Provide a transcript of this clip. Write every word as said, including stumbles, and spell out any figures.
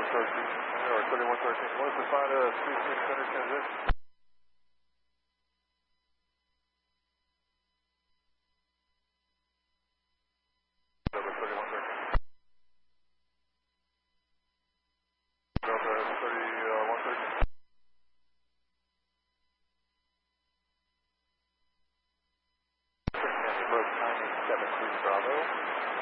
thirteen, or thirty-one thirteen. What is the side of Species Center transition? Delta thirty-one thirteen. Delta thirty-one thirteen. Approach ninety-seven three Bravo.